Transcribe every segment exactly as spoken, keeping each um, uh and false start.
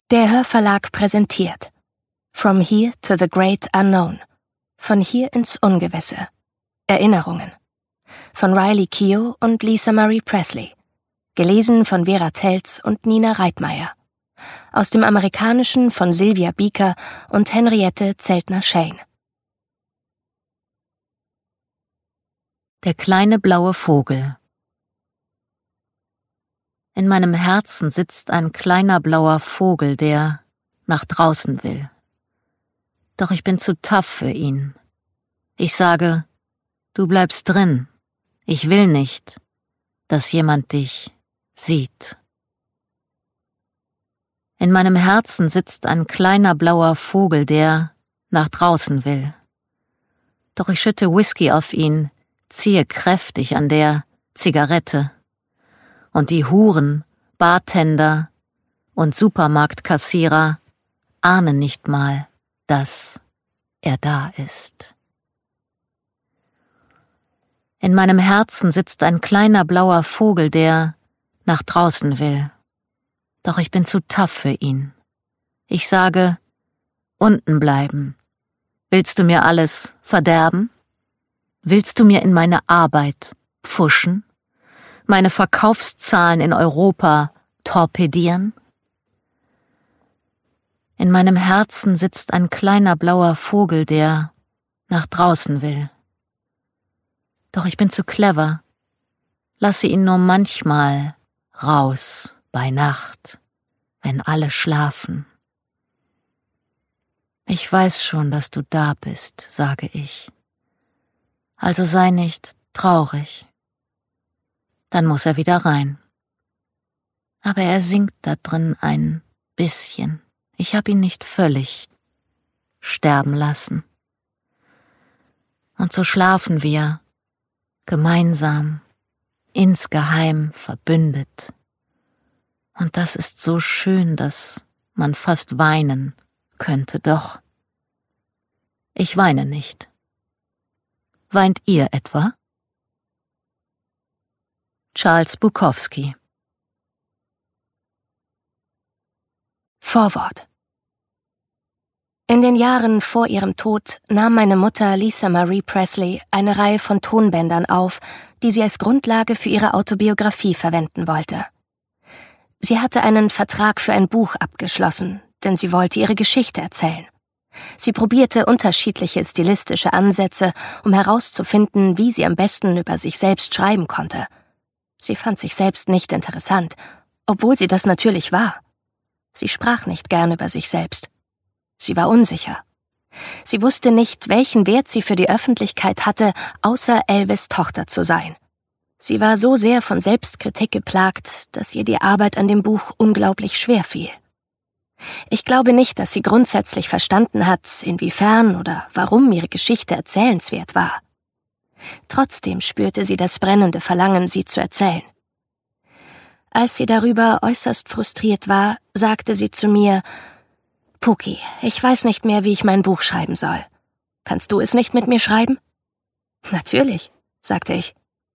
Der Hörverlag präsentiert From Here to the Great Unknown. Von hier ins Ungewisse. Erinnerungen. Von Riley Keough und Lisa Marie Presley. Gelesen von Vera Teltz und Nina Reitmeier. Aus dem Amerikanischen von Sylvia Bieker und Henriette Zeltner-Shane. Der kleine blaue Vogel. In meinem Herzen sitzt ein kleiner blauer Vogel, der nach draußen will. Doch ich bin zu tough für ihn. Ich sage, du bleibst drin. Ich will nicht, dass jemand dich sieht. In meinem Herzen sitzt ein kleiner blauer Vogel, der nach draußen will. Doch ich schütte Whisky auf ihn, ziehe kräftig an der Zigarette. Und die Huren, Bartender und Supermarktkassierer ahnen nicht mal, dass er da ist. In meinem Herzen sitzt ein kleiner blauer Vogel, der nach draußen will. Doch ich bin zu tough für ihn. Ich sage, unten bleiben. Willst du mir alles verderben? Willst du mir in meine Arbeit pfuschen? Meine Verkaufszahlen in Europa torpedieren? In meinem Herzen sitzt ein kleiner blauer Vogel, der nach draußen will. Doch ich bin zu clever, lasse ihn nur manchmal raus bei Nacht, wenn alle schlafen. Ich weiß schon, dass du da bist, sage ich. Also sei nicht traurig. Dann muss er wieder rein. Aber er singt da drin ein bisschen. Ich hab ihn nicht völlig sterben lassen. Und so schlafen wir, gemeinsam, insgeheim verbündet. Und das ist so schön, dass man fast weinen könnte, doch ich weine nicht. Weint ihr etwa? Charles Bukowski. Vorwort. In den Jahren vor ihrem Tod nahm meine Mutter Lisa Marie Presley eine Reihe von Tonbändern auf, die sie als Grundlage für ihre Autobiografie verwenden wollte. Sie hatte einen Vertrag für ein Buch abgeschlossen, denn sie wollte ihre Geschichte erzählen. Sie probierte unterschiedliche stilistische Ansätze, um herauszufinden, wie sie am besten über sich selbst schreiben konnte. Sie fand sich selbst nicht interessant, obwohl sie das natürlich war. Sie sprach nicht gern über sich selbst. Sie war unsicher. Sie wusste nicht, welchen Wert sie für die Öffentlichkeit hatte, außer Elvis' Tochter zu sein. Sie war so sehr von Selbstkritik geplagt, dass ihr die Arbeit an dem Buch unglaublich schwer fiel. Ich glaube nicht, dass sie grundsätzlich verstanden hat, inwiefern oder warum ihre Geschichte erzählenswert war. Trotzdem spürte sie das brennende Verlangen, sie zu erzählen. Als sie darüber äußerst frustriert war, sagte sie zu mir, »Puki, ich weiß nicht mehr, wie ich mein Buch schreiben soll. Kannst du es nicht mit mir schreiben?« »Natürlich«, sagte ich.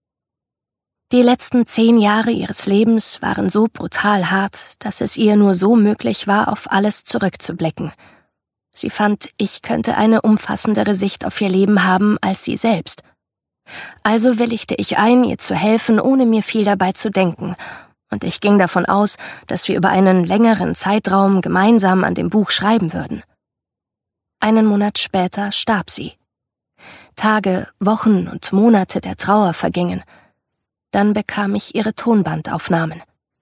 Die letzten zehn Jahre ihres Lebens waren so brutal hart, dass es ihr nur so möglich war, auf alles zurückzublicken. Sie fand, ich könnte eine umfassendere Sicht auf ihr Leben haben als sie selbst. Also willigte ich ein, ihr zu helfen, ohne mir viel dabei zu denken, und ich ging davon aus, dass wir über einen längeren Zeitraum gemeinsam an dem Buch schreiben würden. Einen Monat später starb sie. Tage, Wochen und Monate der Trauer vergingen. Dann bekam ich ihre Tonbandaufnahmen.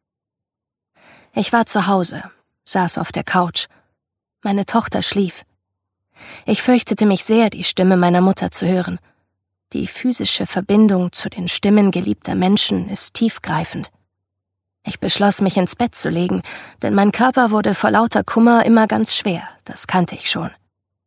Ich war zu Hause, saß auf der Couch. Meine Tochter schlief. Ich fürchtete mich sehr, die Stimme meiner Mutter zu hören. Die physische Verbindung zu den Stimmen geliebter Menschen ist tiefgreifend. Ich beschloss, mich ins Bett zu legen, denn mein Körper wurde vor lauter Kummer immer ganz schwer, das kannte ich schon.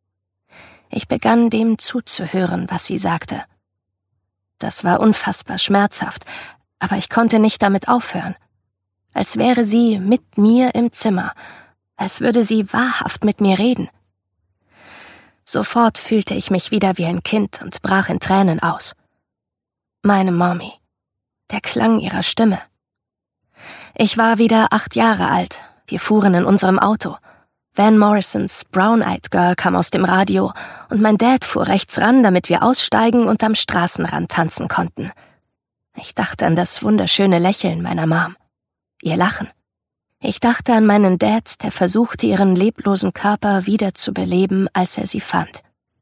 Ich begann dem zuzuhören, was sie sagte. Das war unfassbar schmerzhaft, aber ich konnte nicht damit aufhören. Als wäre sie mit mir im Zimmer, als würde sie wahrhaft mit mir reden. Sofort fühlte ich mich wieder wie ein Kind und brach in Tränen aus. Meine Mommy, der Klang ihrer Stimme. Ich war wieder acht Jahre alt, Wir fuhren in unserem Auto. Van Morrisons Brown-Eyed Girl kam aus dem Radio und mein Dad fuhr rechts ran, damit wir aussteigen und am Straßenrand tanzen konnten. Ich dachte an das wunderschöne Lächeln meiner Mom, ihr Lachen. Ich dachte an meinen Dad, der versuchte, ihren leblosen Körper wieder zu beleben, als er sie fand.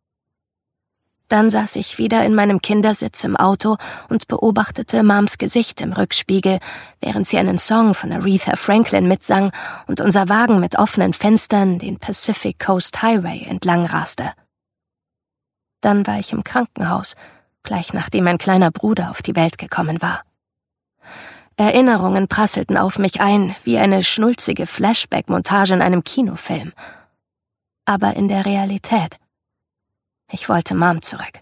Dann saß ich wieder in meinem Kindersitz im Auto und beobachtete Moms Gesicht im Rückspiegel, während sie einen Song von Aretha Franklin mitsang und unser Wagen mit offenen Fenstern den Pacific Coast Highway entlang raste. Dann war ich im Krankenhaus, gleich nachdem mein kleiner Bruder auf die Welt gekommen war. Erinnerungen prasselten auf mich ein, wie eine schnulzige Flashback-Montage in einem Kinofilm. Aber in der Realität. Ich wollte Mom zurück.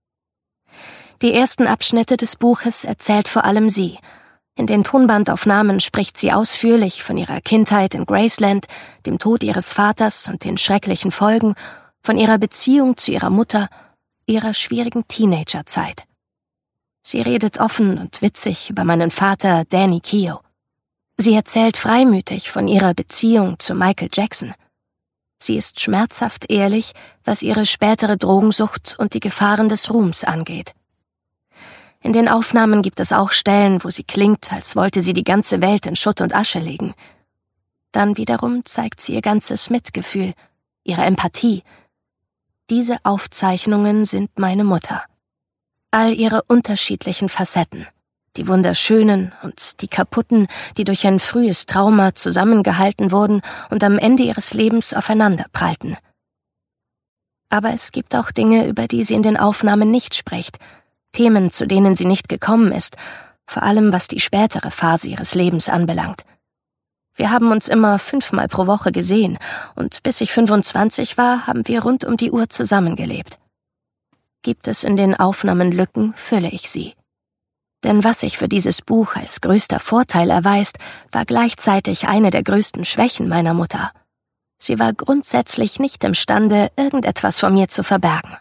Die ersten Abschnitte des Buches erzählt vor allem sie. In den Tonbandaufnahmen spricht sie ausführlich von ihrer Kindheit in Graceland, dem Tod ihres Vaters und den schrecklichen Folgen, von ihrer Beziehung zu ihrer Mutter, ihrer schwierigen Teenagerzeit. Sie redet offen und witzig über meinen Vater Danny Keough. Sie erzählt freimütig von ihrer Beziehung zu Michael Jackson. Sie ist schmerzhaft ehrlich, was ihre spätere Drogensucht und die Gefahren des Ruhms angeht. In den Aufnahmen gibt es auch Stellen, wo sie klingt, als wollte sie die ganze Welt in Schutt und Asche legen. Dann wiederum zeigt sie ihr ganzes Mitgefühl, ihre Empathie. Diese Aufzeichnungen sind meine Mutter. All ihre unterschiedlichen Facetten. Die wunderschönen und die kaputten, die durch ein frühes Trauma zusammengehalten wurden und am Ende ihres Lebens aufeinanderprallten. Aber es gibt auch Dinge, über die sie in den Aufnahmen nicht spricht, Themen, zu denen sie nicht gekommen ist, vor allem was die spätere Phase ihres Lebens anbelangt. Wir haben uns immer fünfmal pro Woche gesehen und bis ich fünfundzwanzig war, haben wir rund um die Uhr zusammengelebt. Gibt es in den Aufnahmen Lücken, fülle ich sie. Denn was sich für dieses Buch als größter Vorteil erweist, war gleichzeitig eine der größten Schwächen meiner Mutter. Sie war grundsätzlich nicht imstande, irgendetwas vor mir zu verbergen.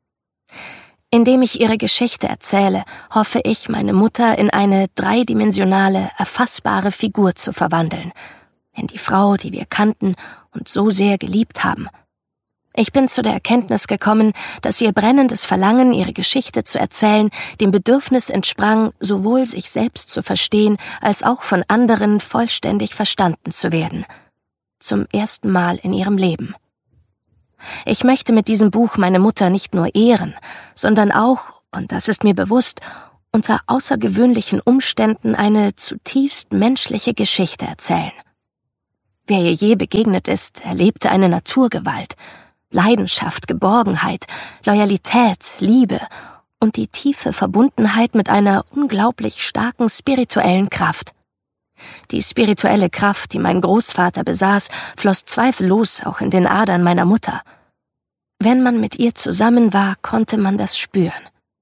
Indem ich ihre Geschichte erzähle, hoffe ich, meine Mutter in eine dreidimensionale, erfassbare Figur zu verwandeln, in die Frau, die wir kannten und so sehr geliebt haben. Ich bin zu der Erkenntnis gekommen, dass ihr brennendes Verlangen, ihre Geschichte zu erzählen, dem Bedürfnis entsprang, sowohl sich selbst zu verstehen, als auch von anderen vollständig verstanden zu werden. Zum ersten Mal in ihrem Leben. Ich möchte mit diesem Buch meine Mutter nicht nur ehren, sondern auch, und das ist mir bewusst, unter außergewöhnlichen Umständen eine zutiefst menschliche Geschichte erzählen. Wer ihr je begegnet ist, erlebte eine Naturgewalt, Leidenschaft, Geborgenheit, Loyalität, Liebe und die tiefe Verbundenheit mit einer unglaublich starken spirituellen Kraft. Die spirituelle Kraft, die mein Großvater besaß, floss zweifellos auch in den Adern meiner Mutter. Wenn man mit ihr zusammen war, konnte man das spüren.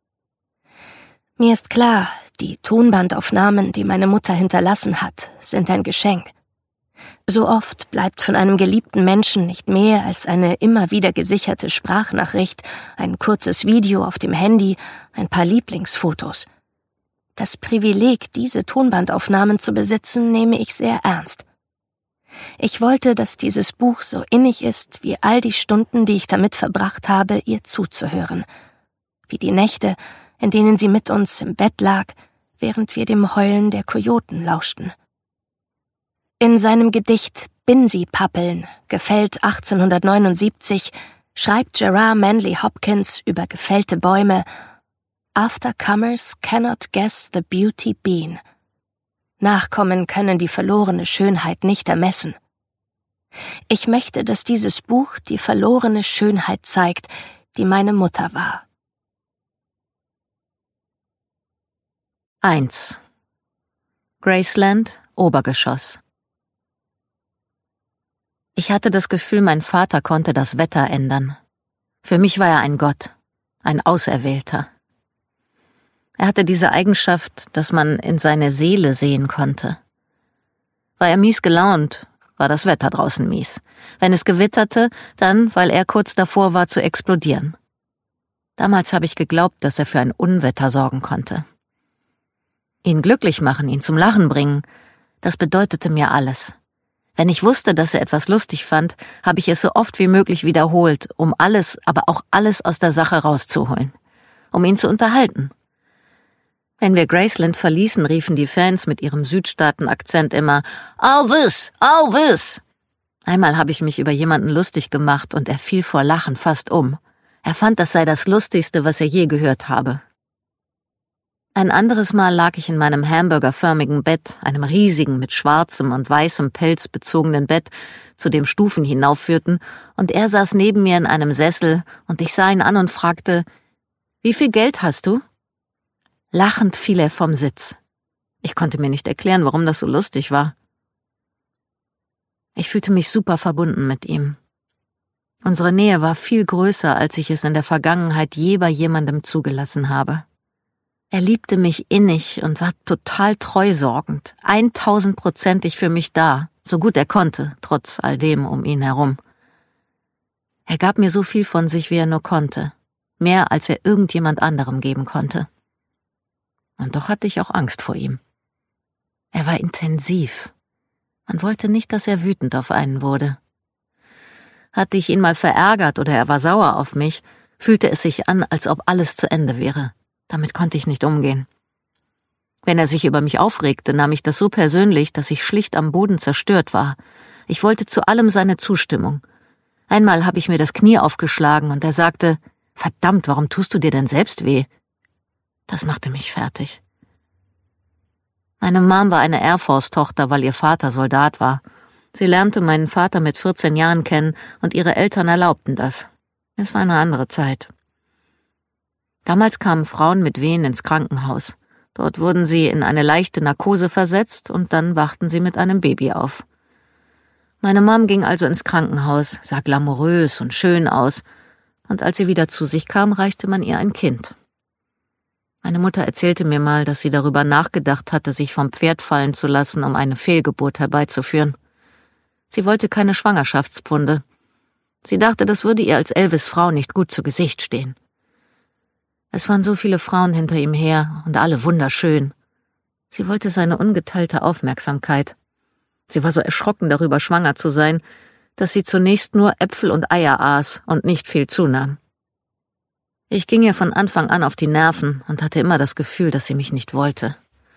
Mir ist klar, die Tonbandaufnahmen, die meine Mutter hinterlassen hat, sind ein Geschenk. So oft bleibt von einem geliebten Menschen nicht mehr als eine immer wieder gesicherte Sprachnachricht, ein kurzes Video auf dem Handy, ein paar Lieblingsfotos. Das Privileg, diese Tonbandaufnahmen zu besitzen, nehme ich sehr ernst. Ich wollte, dass dieses Buch so innig ist, wie all die Stunden, die ich damit verbracht habe, ihr zuzuhören. Wie die Nächte, in denen sie mit uns im Bett lag, während wir dem Heulen der Kojoten lauschten. In seinem Gedicht Binsi-Pappeln, gefällt achtzehnhundertneunundsiebzig, schreibt Gerard Manley Hopkins über gefällte Bäume: Aftercomers cannot guess the beauty been. Nachkommen können die verlorene Schönheit nicht ermessen. Ich möchte, dass dieses Buch die verlorene Schönheit zeigt, die meine Mutter war. eins. Graceland, Obergeschoss. Ich hatte das Gefühl, mein Vater konnte das Wetter ändern. Für mich war er ein Gott, ein Auserwählter. Er hatte diese Eigenschaft, dass man in seine Seele sehen konnte. War er mies gelaunt, war das Wetter draußen mies. Wenn es gewitterte, dann, weil er kurz davor war zu explodieren. Damals habe ich geglaubt, dass er für ein Unwetter sorgen konnte. Ihn glücklich machen, ihn zum Lachen bringen, das bedeutete mir alles. Wenn ich wusste, dass er etwas lustig fand, habe ich es so oft wie möglich wiederholt, um alles, aber auch alles aus der Sache rauszuholen, um ihn zu unterhalten. Wenn wir Graceland verließen, riefen die Fans mit ihrem Südstaaten-Akzent immer »Elvis! Elvis!« Einmal habe ich mich über jemanden lustig gemacht und er fiel vor Lachen fast um. Er fand, das sei das Lustigste, was er je gehört habe. Ein anderes Mal lag ich in meinem hamburgerförmigen Bett, einem riesigen, mit schwarzem und weißem Pelz bezogenen Bett, zu dem Stufen hinaufführten, und er saß neben mir in einem Sessel, und ich sah ihn an und fragte, »Wie viel Geld hast du?« Lachend fiel er vom Sitz. Ich konnte mir nicht erklären, warum das so lustig war. Ich fühlte mich super verbunden mit ihm. Unsere Nähe war viel größer, als ich es in der Vergangenheit je bei jemandem zugelassen habe. Er liebte mich innig und war total treusorgend, eintausendprozentig für mich da, so gut er konnte, trotz all dem um ihn herum. Er gab mir so viel von sich, wie er nur konnte, mehr als er irgendjemand anderem geben konnte. Und doch hatte ich auch Angst vor ihm. Er war intensiv. Man wollte nicht, dass er wütend auf einen wurde. Hatte ich ihn mal verärgert oder er war sauer auf mich, fühlte es sich an, als ob alles zu Ende wäre. Damit konnte ich nicht umgehen. Wenn er sich über mich aufregte, nahm ich das so persönlich, dass ich schlicht am Boden zerstört war. Ich wollte zu allem seine Zustimmung. Einmal habe ich mir das Knie aufgeschlagen und er sagte, »Verdammt, warum tust du dir denn selbst weh?« Das machte mich fertig. Meine Mom war eine Air Force-Tochter, weil ihr Vater Soldat war. Sie lernte meinen Vater mit vierzehn Jahren kennen und ihre Eltern erlaubten das. Es war eine andere Zeit. Damals kamen Frauen mit Wehen ins Krankenhaus. Dort wurden sie in eine leichte Narkose versetzt und dann wachten sie mit einem Baby auf. Meine Mom ging also ins Krankenhaus, sah glamourös und schön aus, und als sie wieder zu sich kam, reichte man ihr ein Kind. Meine Mutter erzählte mir mal, dass sie darüber nachgedacht hatte, sich vom Pferd fallen zu lassen, um eine Fehlgeburt herbeizuführen. Sie wollte keine Schwangerschaftspfunde. Sie dachte, das würde ihr als Elvis' Frau nicht gut zu Gesicht stehen. Es waren so viele Frauen hinter ihm her und alle wunderschön. Sie wollte seine ungeteilte Aufmerksamkeit. Sie war so erschrocken darüber, schwanger zu sein, dass sie zunächst nur Äpfel und Eier aß und nicht viel zunahm. Ich ging ihr von Anfang an auf die Nerven und hatte immer das Gefühl, dass sie mich nicht wollte.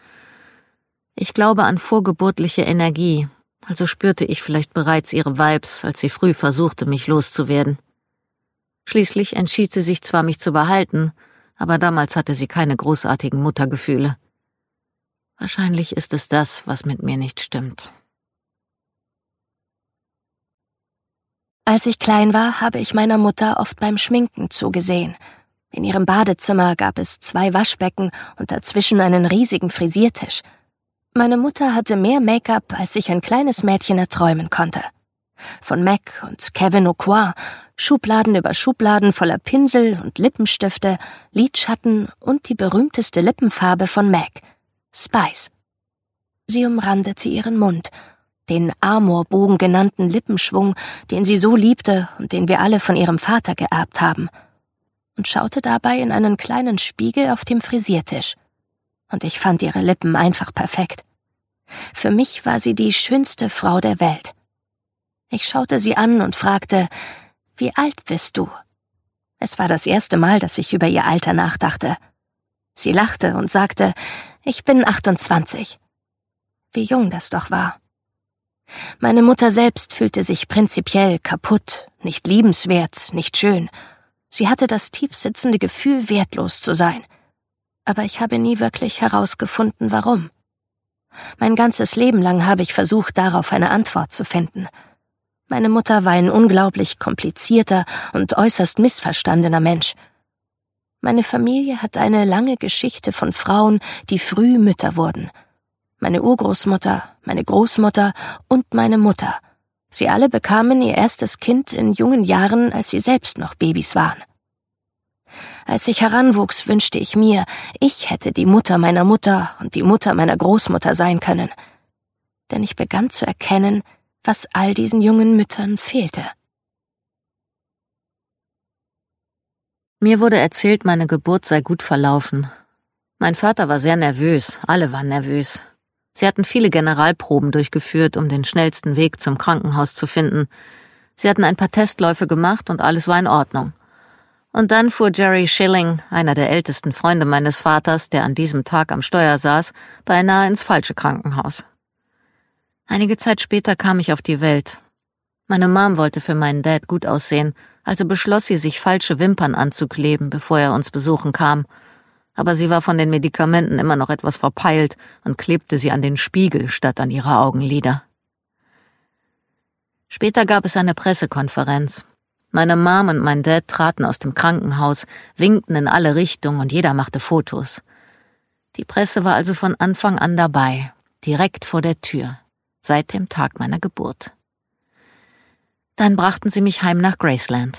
Ich glaube an vorgeburtliche Energie, also spürte ich vielleicht bereits ihre Vibes, als sie früh versuchte, mich loszuwerden. Schließlich entschied sie sich zwar, mich zu behalten, aber damals hatte sie keine großartigen Muttergefühle. Wahrscheinlich ist es das, was mit mir nicht stimmt. Als ich klein war, habe ich meiner Mutter oft beim Schminken zugesehen. In ihrem Badezimmer gab es zwei Waschbecken und dazwischen einen riesigen Frisiertisch. Meine Mutter hatte mehr Make-up, als sich ein kleines Mädchen erträumen konnte. Von MAC und Kevyn Aucoin, Schubladen über Schubladen voller Pinsel und Lippenstifte, Lidschatten und die berühmteste Lippenfarbe von MAC, Spice. Sie umrandete ihren Mund, den Amorbogen genannten Lippenschwung, den sie so liebte und den wir alle von ihrem Vater geerbt haben, und schaute dabei in einen kleinen Spiegel auf dem Frisiertisch. Und ich fand ihre Lippen einfach perfekt. Für mich war sie die schönste Frau der Welt. Ich schaute sie an und fragte, »Wie alt bist du?« Es war das erste Mal, dass ich über ihr Alter nachdachte. Sie lachte und sagte, »Ich bin achtundzwanzig«. Wie jung das doch war. Meine Mutter selbst fühlte sich prinzipiell kaputt, nicht liebenswert, nicht schön. Sie hatte das tiefsitzende Gefühl, wertlos zu sein. Aber ich habe nie wirklich herausgefunden, warum. Mein ganzes Leben lang habe ich versucht, darauf eine Antwort zu finden. Meine Mutter war ein unglaublich komplizierter und äußerst missverstandener Mensch. Meine Familie hat eine lange Geschichte von Frauen, die früh Mütter wurden. Meine Urgroßmutter, meine Großmutter und meine Mutter. Sie alle bekamen ihr erstes Kind in jungen Jahren, als sie selbst noch Babys waren. Als ich heranwuchs, wünschte ich mir, ich hätte die Mutter meiner Mutter und die Mutter meiner Großmutter sein können. Denn ich begann zu erkennen, was all diesen jungen Müttern fehlte. Mir wurde erzählt, meine Geburt sei gut verlaufen. Mein Vater war sehr nervös, alle waren nervös. Sie hatten viele Generalproben durchgeführt, um den schnellsten Weg zum Krankenhaus zu finden. Sie hatten ein paar Testläufe gemacht und alles war in Ordnung. Und dann fuhr Jerry Schilling, einer der ältesten Freunde meines Vaters, der an diesem Tag am Steuer saß, beinahe ins falsche Krankenhaus. Einige Zeit später kam ich auf die Welt. Meine Mom wollte für meinen Dad gut aussehen, also beschloss sie, sich falsche Wimpern anzukleben, bevor er uns besuchen kam. Aber sie war von den Medikamenten immer noch etwas verpeilt und klebte sie an den Spiegel statt an ihre Augenlider. Später gab es eine Pressekonferenz. Meine Mom und mein Dad traten aus dem Krankenhaus, winkten in alle Richtungen und jeder machte Fotos. Die Presse war also von Anfang an dabei, direkt vor der Tür, seit dem Tag meiner Geburt. Dann brachten sie mich heim nach Graceland.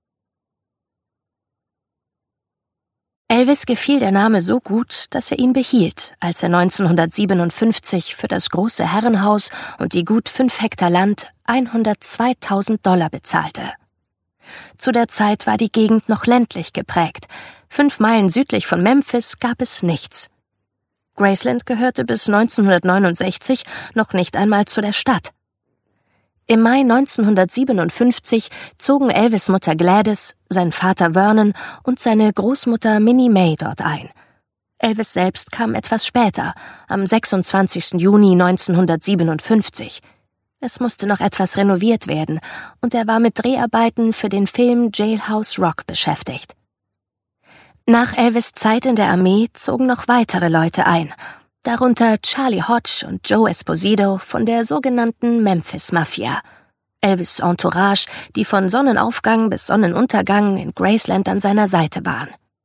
Elvis gefiel der Name so gut, dass er ihn behielt, als er neunzehnhundertsiebenundfünfzig für das große Herrenhaus und die gut fünf Hektar Land hundertzweitausend Dollar bezahlte. Zu der Zeit war die Gegend noch ländlich geprägt. Fünf Meilen südlich von Memphis gab es nichts. Graceland gehörte bis neunzehnhundertneunundsechzig noch nicht einmal zu der Stadt. Im Mai neunzehnhundertsiebenundfünfzig zogen Elvis' Mutter Gladys, sein Vater Vernon und seine Großmutter Minnie May dort ein. Elvis selbst kam etwas später, am sechsundzwanzigsten Juni neunzehnhundertsiebenundfünfzig. Es musste noch etwas renoviert werden und er war mit Dreharbeiten für den Film Jailhouse Rock beschäftigt. Nach Elvis' Zeit in der Armee zogen noch weitere Leute ein, darunter Charlie Hodge und Joe Esposito von der sogenannten Memphis-Mafia. Elvis' Entourage, die von Sonnenaufgang bis Sonnenuntergang in Graceland an seiner Seite waren.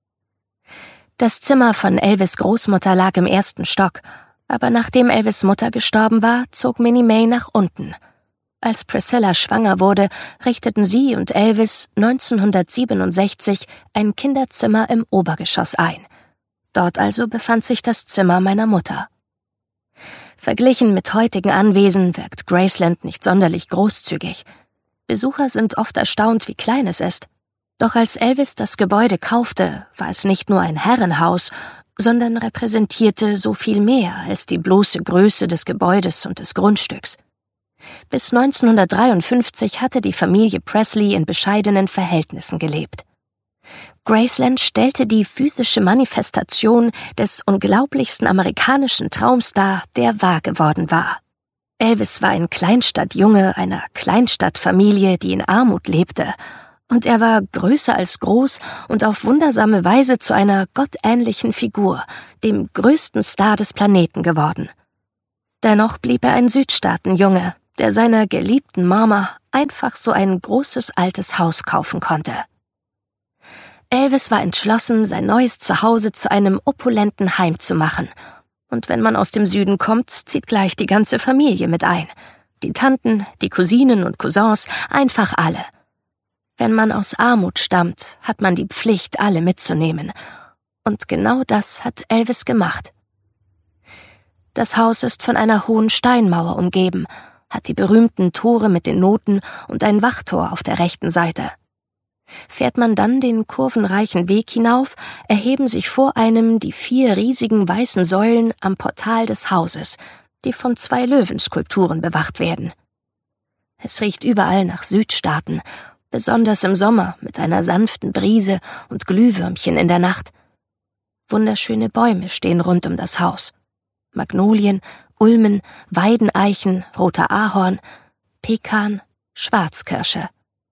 Das Zimmer von Elvis' Großmutter lag im ersten Stock, aber nachdem Elvis' Mutter gestorben war, zog Minnie May nach unten. Als Priscilla schwanger wurde, richteten sie und Elvis neunzehnhundertsiebenundsechzig ein Kinderzimmer im Obergeschoss ein. Dort also befand sich das Zimmer meiner Mutter. Verglichen mit heutigen Anwesen wirkt Graceland nicht sonderlich großzügig. Besucher sind oft erstaunt, wie klein es ist. Doch als Elvis das Gebäude kaufte, war es nicht nur ein Herrenhaus, sondern repräsentierte so viel mehr als die bloße Größe des Gebäudes und des Grundstücks. Bis neunzehnhundertdreiundfünfzig hatte die Familie Presley in bescheidenen Verhältnissen gelebt. Graceland stellte die physische Manifestation des unglaublichsten amerikanischen Traums dar, der wahr geworden war. Elvis war ein Kleinstadtjunge einer Kleinstadtfamilie, die in Armut lebte, und er war größer als groß und auf wundersame Weise zu einer gottähnlichen Figur, dem größten Star des Planeten geworden. Dennoch blieb er ein Südstaatenjunge, der seiner geliebten Mama einfach so ein großes altes Haus kaufen konnte. Elvis war entschlossen, sein neues Zuhause zu einem opulenten Heim zu machen. Und wenn man aus dem Süden kommt, zieht gleich die ganze Familie mit ein. Die Tanten, die Cousinen und Cousins, einfach alle. Wenn man aus Armut stammt, hat man die Pflicht, alle mitzunehmen. Und genau das hat Elvis gemacht. Das Haus ist von einer hohen Steinmauer umgeben, hat die berühmten Tore mit den Noten und ein Wachtor auf der rechten Seite. Fährt man dann den kurvenreichen Weg hinauf, erheben sich vor einem die vier riesigen weißen Säulen am Portal des Hauses, die von zwei Löwenskulpturen bewacht werden. Es riecht überall nach Südstaaten, besonders im Sommer mit einer sanften Brise und Glühwürmchen in der Nacht. Wunderschöne Bäume stehen rund um das Haus. Magnolien, Ulmen, Weideneichen, roter Ahorn, Pekan, Schwarzkirsche.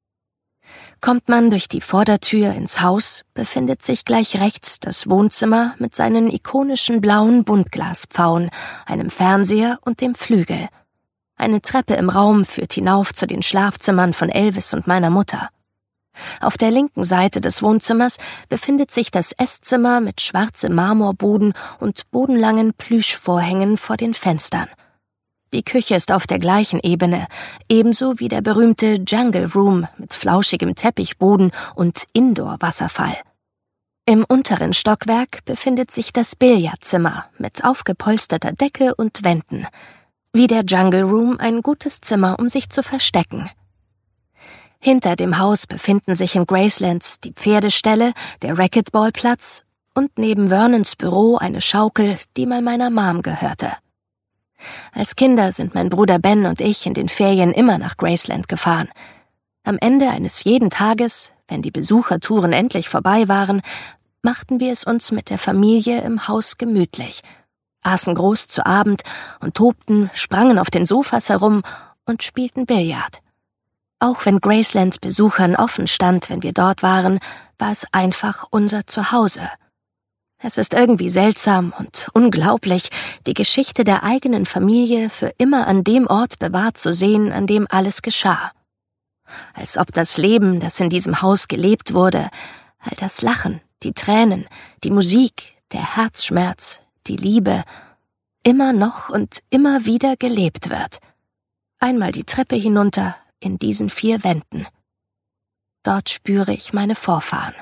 Kommt man durch die Vordertür ins Haus, befindet sich gleich rechts das Wohnzimmer mit seinen ikonischen blauen Buntglaspfauen, einem Fernseher und dem Flügel. Eine Treppe im Raum führt hinauf zu den Schlafzimmern von Elvis und meiner Mutter. Auf der linken Seite des Wohnzimmers befindet sich das Esszimmer mit schwarzem Marmorboden und bodenlangen Plüschvorhängen vor den Fenstern. Die Küche ist auf der gleichen Ebene, ebenso wie der berühmte Jungle Room mit flauschigem Teppichboden und Indoor-Wasserfall. Im unteren Stockwerk befindet sich das Billardzimmer mit aufgepolsterter Decke und Wänden. Wie der Jungle Room ein gutes Zimmer, um sich zu verstecken. Hinter dem Haus befinden sich in Graceland die Pferdestelle, der Racquetballplatz und neben Vernons Büro eine Schaukel, die mal meiner Mom gehörte. Als Kinder sind mein Bruder Ben und ich in den Ferien immer nach Graceland gefahren. Am Ende eines jeden Tages, wenn die Besuchertouren endlich vorbei waren, machten wir es uns mit der Familie im Haus gemütlich, aßen groß zu Abend und tobten, sprangen auf den Sofas herum und spielten Billard. Auch wenn Graceland Besuchern offen stand, wenn wir dort waren, war es einfach unser Zuhause. Es ist irgendwie seltsam und unglaublich, die Geschichte der eigenen Familie für immer an dem Ort bewahrt zu sehen, an dem alles geschah. Als ob das Leben, das in diesem Haus gelebt wurde, all das Lachen, die Tränen, die Musik, der Herzschmerz, die Liebe, immer noch und immer wieder gelebt wird. Einmal die Treppe hinunter in diesen vier Wänden. Dort spüre ich meine Vorfahren.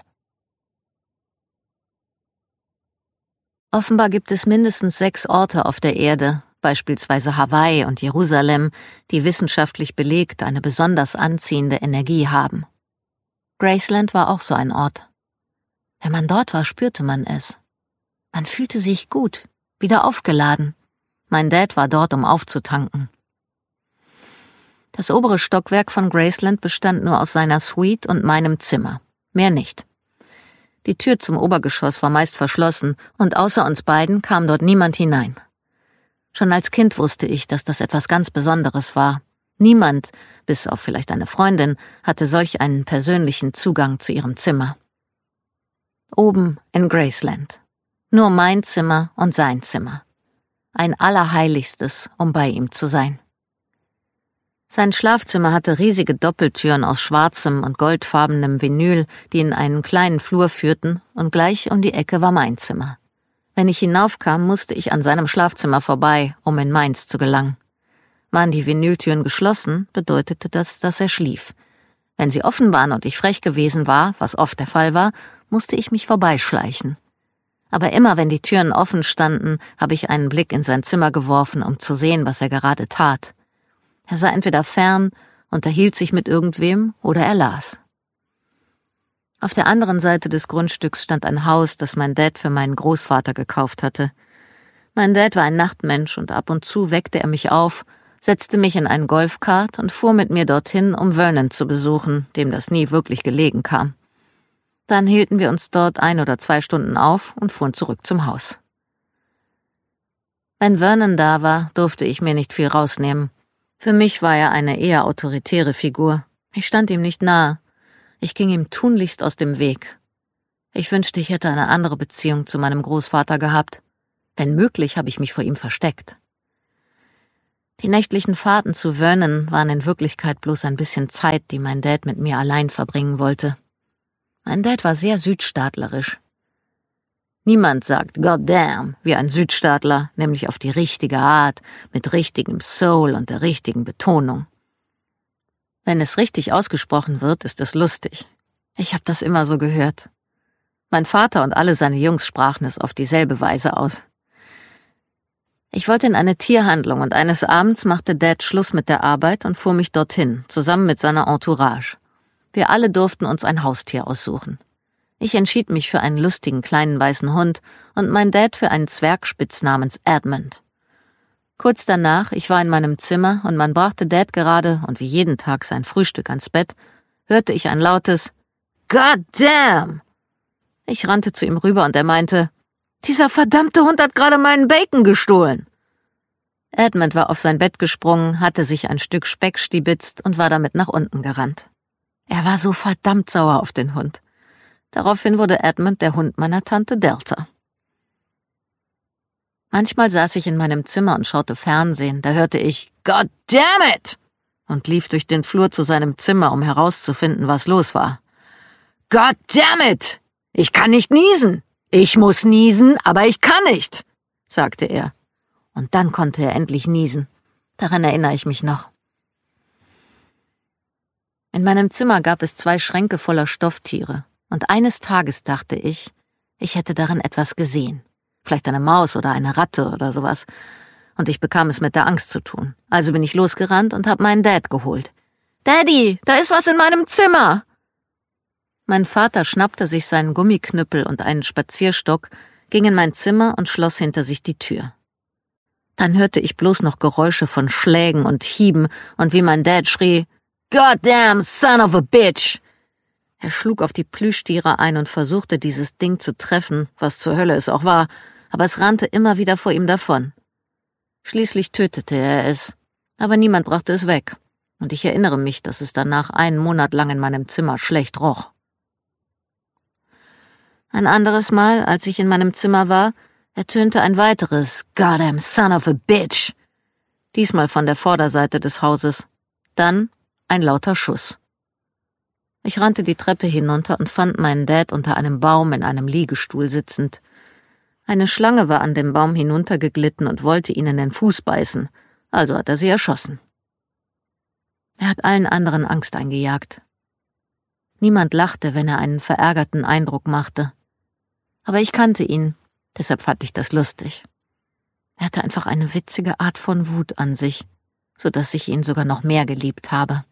Offenbar gibt es mindestens sechs Orte auf der Erde, beispielsweise Hawaii und Jerusalem, die wissenschaftlich belegt eine besonders anziehende Energie haben. Graceland war auch so ein Ort. Wenn man dort war, spürte man es. Man fühlte sich gut, wieder aufgeladen. Mein Dad war dort, um aufzutanken. Das obere Stockwerk von Graceland bestand nur aus seiner Suite und meinem Zimmer. Mehr nicht. Die Tür zum Obergeschoss war meist verschlossen und außer uns beiden kam dort niemand hinein. Schon als Kind wusste ich, dass das etwas ganz Besonderes war. Niemand, bis auf vielleicht eine Freundin, hatte solch einen persönlichen Zugang zu ihrem Zimmer. Oben in Graceland. Nur mein Zimmer und sein Zimmer. Ein Allerheiligstes, um bei ihm zu sein. Sein Schlafzimmer hatte riesige Doppeltüren aus schwarzem und goldfarbenem Vinyl, die in einen kleinen Flur führten, und gleich um die Ecke war mein Zimmer. Wenn ich hinaufkam, musste ich an seinem Schlafzimmer vorbei, um in meins zu gelangen. Waren die Vinyltüren geschlossen, bedeutete das, dass er schlief. Wenn sie offen waren und ich frech gewesen war, was oft der Fall war, musste ich mich vorbeischleichen. Aber immer wenn die Türen offen standen, habe ich einen Blick in sein Zimmer geworfen, um zu sehen, was er gerade tat. Er sah entweder fern, unterhielt sich mit irgendwem oder er las. Auf der anderen Seite des Grundstücks stand ein Haus, das mein Dad für meinen Großvater gekauft hatte. Mein Dad war ein Nachtmensch und ab und zu weckte er mich auf, setzte mich in einen Golfkart und fuhr mit mir dorthin, um Vernon zu besuchen, dem das nie wirklich gelegen kam. Dann hielten wir uns dort ein oder zwei Stunden auf und fuhren zurück zum Haus. Wenn Vernon da war, durfte ich mir nicht viel rausnehmen. Für mich war er eine eher autoritäre Figur. Ich stand ihm nicht nahe. Ich ging ihm tunlichst aus dem Weg. Ich wünschte, ich hätte eine andere Beziehung zu meinem Großvater gehabt. Wenn möglich, habe ich mich vor ihm versteckt. Die nächtlichen Fahrten zu Vernon waren in Wirklichkeit bloß ein bisschen Zeit, die mein Dad mit mir allein verbringen wollte. Mein Dad war sehr südstaatlerisch. Niemand sagt Goddamn wie ein Südstaatler, nämlich auf die richtige Art, mit richtigem Soul und der richtigen Betonung. Wenn es richtig ausgesprochen wird, ist es lustig. Ich habe das immer so gehört. Mein Vater und alle seine Jungs sprachen es auf dieselbe Weise aus. Ich wollte in eine Tierhandlung und eines Abends machte Dad Schluss mit der Arbeit und fuhr mich dorthin, zusammen mit seiner Entourage. Wir alle durften uns ein Haustier aussuchen. Ich entschied mich für einen lustigen kleinen weißen Hund und mein Dad für einen Zwergspitz namens Edmund. Kurz danach, ich war in meinem Zimmer und man brachte Dad gerade und wie jeden Tag sein Frühstück ans Bett, hörte ich ein lautes God damn! Ich rannte zu ihm rüber und er meinte, dieser verdammte Hund hat gerade meinen Bacon gestohlen. Edmund war auf sein Bett gesprungen, hatte sich ein Stück Speck stibitzt und war damit nach unten gerannt. Er war so verdammt sauer auf den Hund. Daraufhin wurde Edmund der Hund meiner Tante Delta. Manchmal saß ich in meinem Zimmer und schaute Fernsehen, da hörte ich God damn it! Und lief durch den Flur zu seinem Zimmer, um herauszufinden, was los war. God damn it! Ich kann nicht niesen! Ich muss niesen, aber ich kann nicht, sagte er. Und dann konnte er endlich niesen. Daran erinnere ich mich noch. In meinem Zimmer gab es zwei Schränke voller Stofftiere. Und eines Tages dachte ich, ich hätte darin etwas gesehen. Vielleicht eine Maus oder eine Ratte oder sowas. Und ich bekam es mit der Angst zu tun. Also bin ich losgerannt und habe meinen Dad geholt. »Daddy, da ist was in meinem Zimmer!« Mein Vater schnappte sich seinen Gummiknüppel und einen Spazierstock, ging in mein Zimmer und schloss hinter sich die Tür. Dann hörte ich bloß noch Geräusche von Schlägen und Hieben und wie mein Dad schrie, »Goddamn son of a bitch!« Er schlug auf die Plüschtiere ein und versuchte, dieses Ding zu treffen, was zur Hölle es auch war, aber es rannte immer wieder vor ihm davon. Schließlich tötete er es, aber niemand brachte es weg, und ich erinnere mich, dass es danach einen Monat lang in meinem Zimmer schlecht roch. Ein anderes Mal, als ich in meinem Zimmer war, ertönte ein weiteres »Goddamn son of a bitch«, diesmal von der Vorderseite des Hauses. Dann ein lauter Schuss. Ich rannte die Treppe hinunter und fand meinen Dad unter einem Baum in einem Liegestuhl sitzend. Eine Schlange war an dem Baum hinuntergeglitten und wollte ihn in den Fuß beißen, also hat er sie erschossen. Er hat allen anderen Angst eingejagt. Niemand lachte, wenn er einen verärgerten Eindruck machte. Aber ich kannte ihn, deshalb fand ich das lustig. Er hatte einfach eine witzige Art von Wut an sich, so dass ich ihn sogar noch mehr geliebt habe.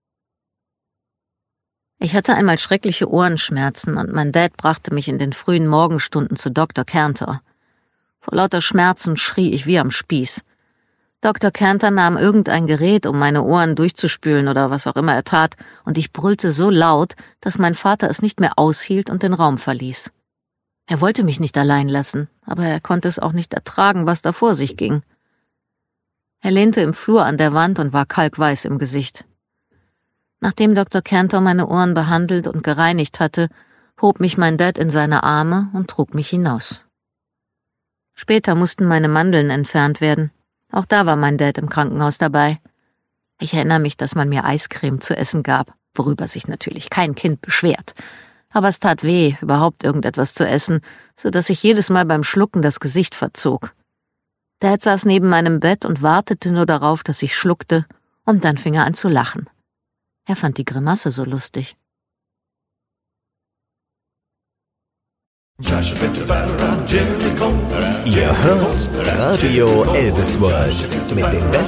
Ich hatte einmal schreckliche Ohrenschmerzen und mein Dad brachte mich in den frühen Morgenstunden zu Doktor Cantor. Vor lauter Schmerzen schrie ich wie am Spieß. Doktor Cantor nahm irgendein Gerät, um meine Ohren durchzuspülen oder was auch immer er tat, und ich brüllte so laut, dass mein Vater es nicht mehr aushielt und den Raum verließ. Er wollte mich nicht allein lassen, aber er konnte es auch nicht ertragen, was da vor sich ging. Er lehnte im Flur an der Wand und war kalkweiß im Gesicht. Nachdem Doktor Cantor meine Ohren behandelt und gereinigt hatte, hob mich mein Dad in seine Arme und trug mich hinaus. Später mussten meine Mandeln entfernt werden. Auch da war mein Dad im Krankenhaus dabei. Ich erinnere mich, dass man mir Eiscreme zu essen gab, worüber sich natürlich kein Kind beschwert. Aber es tat weh, überhaupt irgendetwas zu essen, so dass ich jedes Mal beim Schlucken das Gesicht verzog. Dad saß neben meinem Bett und wartete nur darauf, dass ich schluckte, und dann fing er an zu lachen. Er fand die Grimasse so lustig. Ihr hört Radio Elvis World mit den besten